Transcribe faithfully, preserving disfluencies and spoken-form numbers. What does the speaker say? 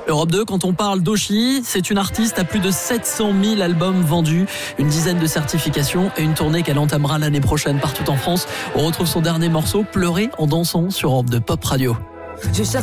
Europe deux, quand on parle d'Oshi, c'est une artiste à plus de sept cent mille albums vendus, une dizaine de certifications et une tournée qu'elle entamera l'année prochaine partout en France. On retrouve son dernier morceau, Pleurer en dansant, sur Europe deux Pop Radio.